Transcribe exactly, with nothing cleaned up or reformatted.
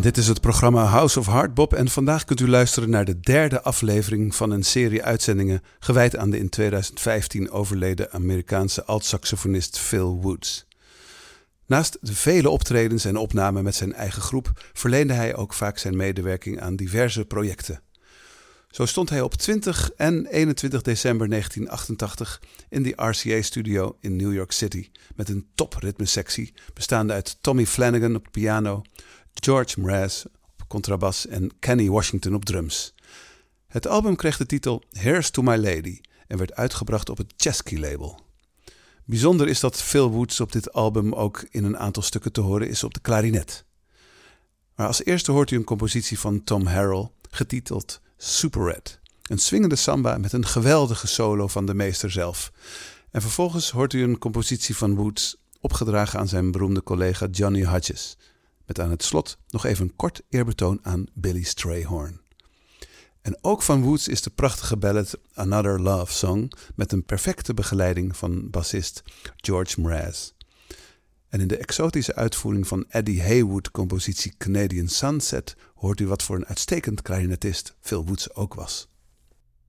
Dit is het programma House of Hardbop en vandaag kunt u luisteren naar de derde aflevering van een serie uitzendingen gewijd aan de in tweeduizend vijftien overleden Amerikaanse altsaxofonist Phil Woods. Naast de vele optredens en opnamen met zijn eigen groep verleende hij ook vaak zijn medewerking aan diverse projecten. Zo stond hij op twintig en eenentwintig december negentien achtentachtig in de R C A-studio in New York City met een topritmesectie bestaande uit Tommy Flanagan op piano, George Mraz op contrabas en Kenny Washington op drums. Het album kreeg de titel Here's to My Lady en werd uitgebracht op het Chesky-label. Bijzonder is dat Phil Woods op dit album ook in een aantal stukken te horen is op de klarinet. Maar als eerste hoort u een compositie van Tom Harrell getiteld Super Red. Een swingende samba met een geweldige solo van de meester zelf. En vervolgens hoort u een compositie van Woods opgedragen aan zijn beroemde collega Johnny Hodges. Met aan het slot nog even een kort eerbetoon aan Billy Strayhorn. En ook van Woods is de prachtige ballad Another Love Song met een perfecte begeleiding van bassist George Mraz. En in de exotische uitvoering van Eddie Haywood-compositie Canadian Sunset hoort u wat voor een uitstekend klarinetist Phil Woods ook was.